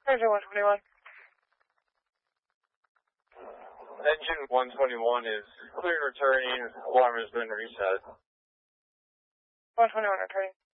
Roger, 121. Engine 121 is clear and returning. Alarm has been reset. 121 returning.